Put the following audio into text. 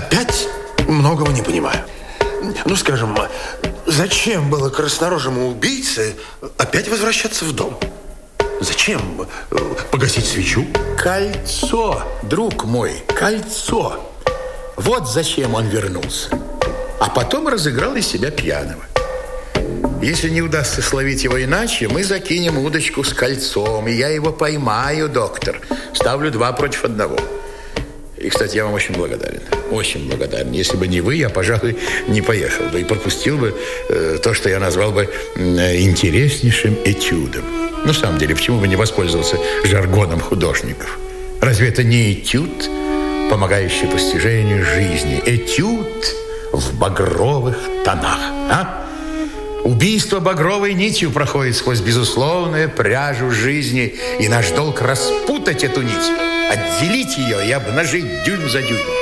опять многого не понимаю. Ну, скажем, зачем было краснорожему убийце опять возвращаться в дом? Зачем погасить свечу? Кольцо, друг мой, кольцо. Вот зачем он вернулся. А потом разыграл из себя пьяного. Если не удастся словить его иначе, мы закинем удочку с кольцом, и я его поймаю, доктор. Ставлю 2 против 1. И, кстати, я вам очень благодарен. Очень благодарен. Если бы не вы, я, пожалуй, не поехал бы и пропустил бы то, что я назвал бы интереснейшим этюдом. Ну, в самом деле, почему бы не воспользоваться жаргоном художников? Разве это не этюд, помогающий постижению жизни? Этюд в багровых тонах, а? Убийство багровой нитью проходит сквозь безусловную пряжу жизни, и наш долг распутать эту нить, отделить ее и обнажить дюйм за дюймом.